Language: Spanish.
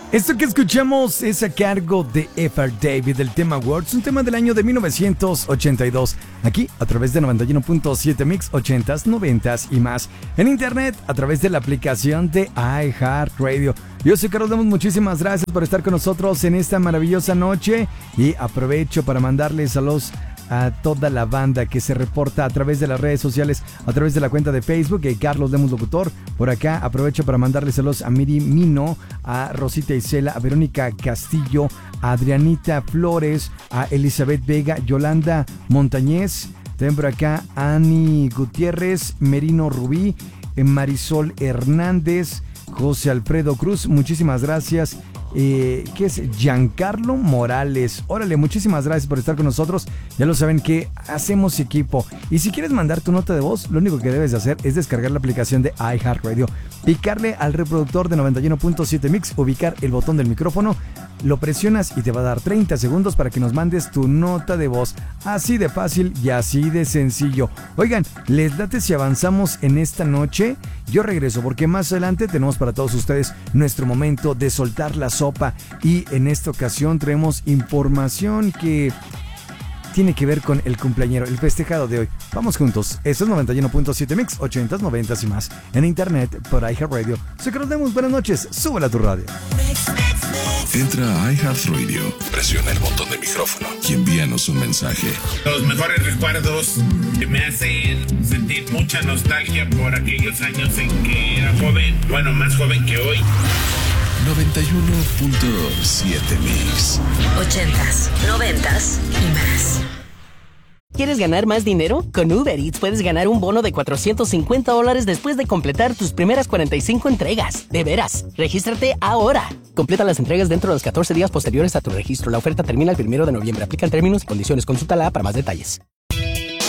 Esto que escuchamos es a cargo de F.R. David del tema Words, un tema del año de 1982. Aquí a través de 91.7 Mix 80s, 90s y más. En internet a través de la aplicación de iHeartRadio. Yo soy Carlos Lemos, muchísimas gracias por estar con nosotros en esta maravillosa noche. Y aprovecho para mandarles saludos a toda la banda que se reporta a través de las redes sociales, a través de la cuenta de Facebook, Carlos Lemos Locutor. Por acá aprovecho para mandarles saludos a Miri Mino, a Rosita Isela, a Verónica Castillo, a Adrianita Flores, a Elizabeth Vega, Yolanda Montañez. También por acá Ani Gutiérrez, Merino Rubí, Marisol Hernández, José Alfredo Cruz, muchísimas gracias. ¿Qué es? Giancarlo Morales. Órale, muchísimas gracias por estar con nosotros. Ya lo saben que hacemos equipo. Y si quieres mandar tu nota de voz, lo único que debes de hacer es descargar la aplicación de iHeartRadio, picarle al reproductor de 91.7 Mix, ubicar el botón del micrófono, lo presionas y te va a dar 30 segundos para que nos mandes tu nota de voz. Así de fácil y así de sencillo. Oigan, ¿les late si avanzamos en esta noche? Yo regreso porque más adelante tenemos para todos ustedes nuestro momento de soltar la sopa. Y en esta ocasión traemos información que tiene que ver con el cumpleañero, el festejado de hoy. Vamos juntos. Esto es 91.7 Mix, 80s, 90s y más. En internet, por iHeartRadio. Soy Carlos Lemos, buenas noches. Súbela a tu radio. Entra a iHeartRadio, presiona el botón de micrófono y envíanos un mensaje. Los mejores recuerdos que me hacen sentir mucha nostalgia por aquellos años en que era joven. Bueno, más joven que hoy. 91.7 Mix. 80s, 90s y más. ¿Quieres ganar más dinero? Con Uber Eats puedes ganar un bono de $450 después de completar tus primeras 45 entregas. De veras, regístrate ahora. Completa las entregas dentro de los 14 días posteriores a tu registro. La oferta termina el 1 de noviembre. Aplican términos y condiciones. Consulta la app para más detalles.